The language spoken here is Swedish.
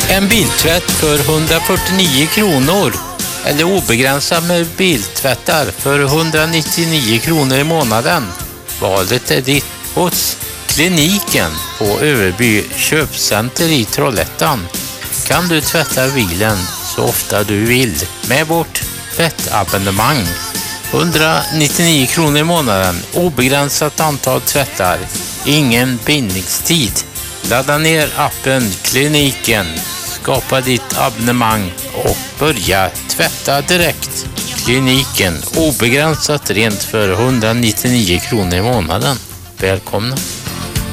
En biltvätt för 149 kronor eller obegränsad med biltvättar för 199 kronor i månaden. Valet är ditt hos Kliniken på Överby köpcenter i Trollhättan. Kan du tvätta bilen så ofta du vill med vårt tvättabonnemang. 199 kronor i månaden, obegränsat antal tvättar, ingen bindningstid. Ladda ner appen Kliniken, skapa ditt abonnemang och börja tvätta direkt. Kliniken, obegränsat rent för 199 kronor i månaden. Välkomna!